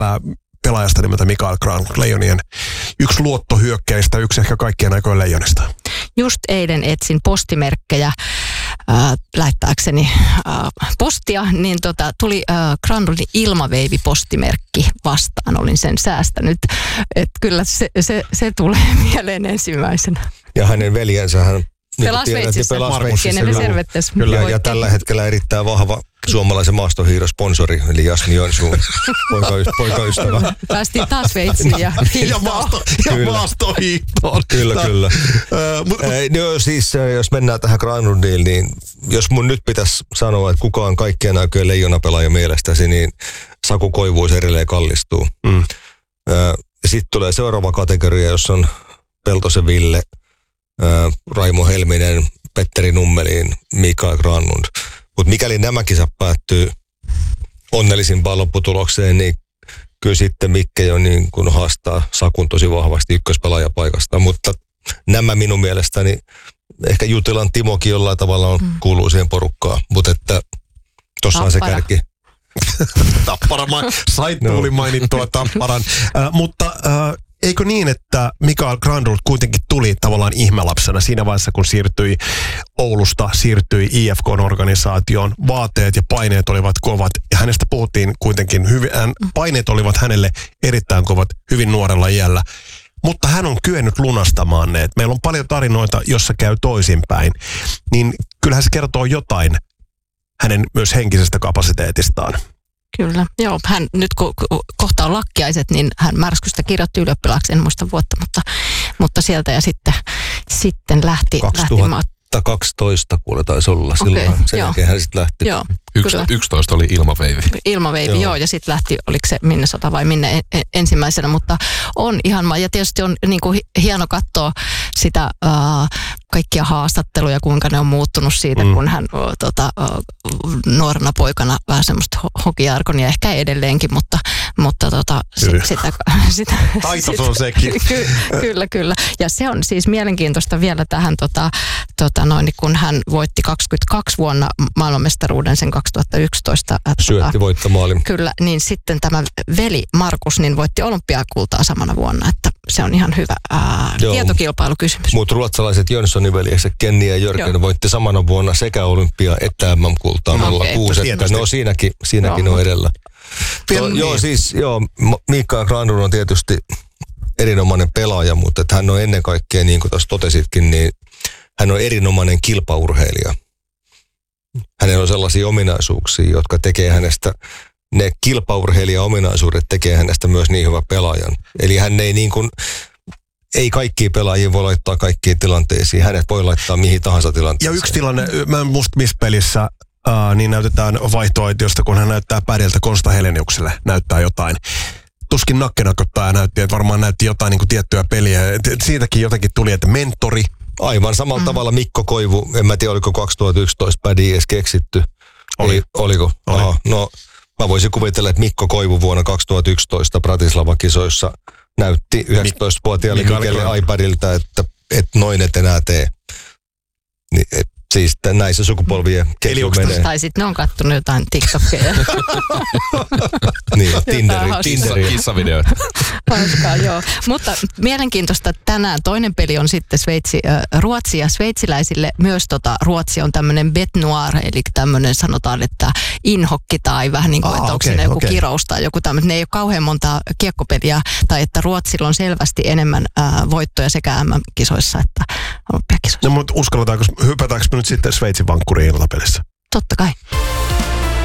pelaajasta nimeltä Mikael Granlund, Leijonien yksi luottohyökkäistä, yksi ehkä kaikkien aikojen Leijonista. Just eilen etsin postimerkkejä lähettääkseni postia, niin tuli Granlundin ilmaveivipostimerkki vastaan. Olin sen säästänyt, että kyllä se tulee mieleen ensimmäisenä. Ja hänen veljensä pelaa Sveitsissä. Kyllä, ja tällä hetkellä erittäin vahva suomalaisen maastohiihdosponsori, eli Jasmi Joensuun poikaystävä. Päästiin taas Sveitsiin ja maastohiihtoon. Kyllä. No siis, jos mennään tähän Granlundiin, niin jos mun nyt pitäisi sanoa, että kuka on kaikkien aikojen leijonapelaaja mielestäsi, niin Saku Koivuus edelleen kallistuu. Sitten tulee seuraava kategoria, jossa on Peltosen Ville, Raimo Helminen, Petteri Nummelin, Mikael Granlund. Mutta mikäli nämä kisat päättyy onnellisimpaan lopputulokseen, niin kyllä sitten Mikke jo niin kuin haastaa Sakun tosi vahvasti ykköspelaajapaikasta. Mutta nämä minun mielestäni, ehkä Jutilan Timokin jollain tavalla kuuluu siihen porukkaan, mutta että tossa on se kärki. Tappara, tuli mainittua Tapparan, mutta eikö niin, että Mikael Granlund kuitenkin tuli tavallaan ihmelapsena siinä vaiheessa, kun siirtyi Oulusta, siirtyi IFK-organisaatioon. Vaateet ja paineet olivat kovat ja hänestä puhuttiin kuitenkin paineet olivat hänelle erittäin kovat hyvin nuorella iällä. Mutta hän on kyennyt lunastamaan ne. Meillä on paljon tarinoita, jossa käy toisinpäin. Niin kyllähän se kertoo jotain hänen myös henkisestä kapasiteetistaan. Kyllä, joo. Hän nyt kun kohta on lakkiaiset, niin hän Märskystä kirjoitti ylioppilaaksi, en muista vuotta, mutta sieltä ja sitten lähti 2012 kuule taisi olla silloin. Sen jälkeen hän sitten lähti. Joo, 11 oli ilmaveivi. Ilmaveivi, joo, ja sitten lähti, oliko se Minnesota vai minne ensimmäisenä, mutta on ihan, ja tietysti on niin kuin hieno katsoa sitä kaikkia haastatteluja, kuinka ne on muuttunut siitä, kun hän nuorena poikana vähän semmoista hokijargonia, ehkä edelleenkin, mutta sitä Taitos on sekin. Kyllä. Ja se on siis mielenkiintoista vielä tähän, kun hän voitti 22 vuonna maailmanmestaruuden sen 2011. Syötti voittomaalin. Kyllä, niin sitten tämä veli Markus niin voitti olympiakultaa samana vuonna, että se on ihan hyvä tietokilpailukysymys. Mutta ruotsalaiset Jönssonin veljekset Kenni ja Jörgen voitti samana vuonna sekä olympia että MM-kultaa 06. No siinäkin on edellä. Mikael Granlund on tietysti erinomainen pelaaja, mutta että hän on ennen kaikkea, niin kuin tuossa totesitkin, niin hän on erinomainen kilpaurheilija. Hänellä on sellaisia ominaisuuksia, jotka tekee hänestä, ne kilpaurheilija-ominaisuudet tekee hänestä myös niin hyvä pelaajan. Eli hän ei niin kuin, ei kaikkia pelaajia voi laittaa kaikkiin tilanteisiin. Hänet voi laittaa mihin tahansa tilanteeseen. Ja yksi tilanne, mä en muista missä pelissä, niin näytetään vaihtoaitiosta, kun hän näyttää pädeltä Konsta Heleniukselle, näyttää jotain. Tuskin nakkenakottaja näytti, että varmaan näytti jotain niin kuin tiettyä peliä. Siitäkin jotenkin tuli, että mentori. Aivan samalla tavalla Mikko Koivu, en mä tiedä oliko 2011 pädi edes keksitty. Oliko? Aha, no mä voisin kuvitella, että Mikko Koivu vuonna 2011 Bratislava-kisoissa näytti 19-vuotiaalle Mikelle iPadilta, että noin et enää tee. Niin, siis näissä sukupolvien ketju menee. Tai sitten ne on kattonut jotain TikTokia. Niin, Tinderi. Kissavideoita. Hauskaa, joo. Mutta mielenkiintoista, että tänään toinen peli on sitten Ruotsi ja sveitsiläisille myös Ruotsi on tämmöinen bet noir, eli tämmöinen sanotaan, että inhokki tai vähän niin kuin, että onko siinä joku kirous tai joku tämmöinen. Ne ei ole kauhean monta kiekkopeliä, tai että Ruotsilla on selvästi enemmän voittoja sekä MM-kisoissa että olympiakisoissa. No mutta hypätäänkö me nyt sitten Sveitsin vankkuriin iltapelissä? Totta kai.